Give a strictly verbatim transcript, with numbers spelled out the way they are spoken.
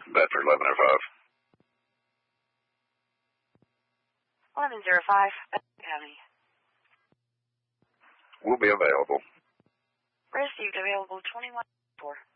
Bedford eleven oh five. eleven oh five, Bedford County. Will be available. Received, available twenty-one four.